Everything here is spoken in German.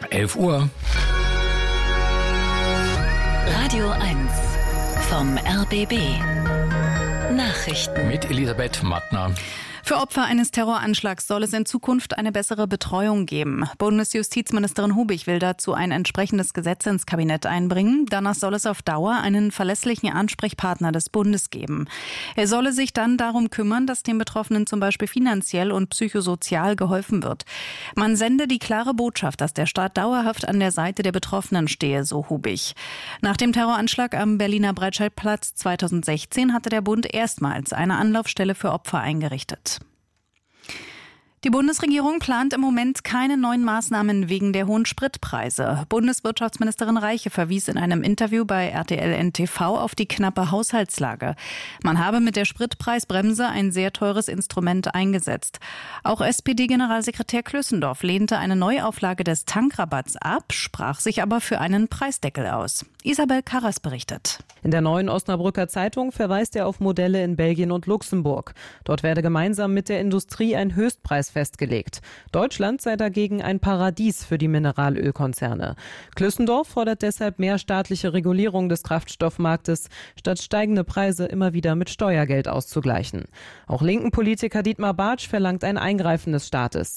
11 Uhr. Radio 1 vom RBB. Nachrichten Mit Elisabeth Mattner. Für Opfer eines Terroranschlags soll es in Zukunft eine bessere Betreuung geben. Bundesjustizministerin Hubig will dazu ein entsprechendes Gesetz ins Kabinett einbringen. Danach soll es auf Dauer einen verlässlichen Ansprechpartner des Bundes geben. Er solle sich dann darum kümmern, dass den Betroffenen zum Beispiel finanziell und psychosozial geholfen wird. Man sende die klare Botschaft, dass der Staat dauerhaft an der Seite der Betroffenen stehe, so Hubig. Nach dem Terroranschlag am Berliner Breitscheidplatz 2016 hatte der Bund erstmals eine Anlaufstelle für Opfer eingerichtet. Die Bundesregierung plant im Moment keine neuen Maßnahmen wegen der hohen Spritpreise. Bundeswirtschaftsministerin Reiche verwies in einem Interview bei RTL NTV auf die knappe Haushaltslage. Man habe mit der Spritpreisbremse ein sehr teures Instrument eingesetzt. Auch SPD-Generalsekretär Klößendorff lehnte eine Neuauflage des Tankrabatts ab, sprach sich aber für einen Preisdeckel aus. Isabel Karras berichtet. In der Neuen Osnabrücker Zeitung verweist er auf Modelle in Belgien und Luxemburg. Dort werde gemeinsam mit der Industrie ein Höchstpreis festgelegt. Deutschland sei dagegen ein Paradies für die Mineralölkonzerne. Klößendorff fordert deshalb mehr staatliche Regulierung des Kraftstoffmarktes, statt steigende Preise immer wieder mit Steuergeld auszugleichen. Auch linken Politiker Dietmar Bartsch verlangt ein Eingreifen des Staates.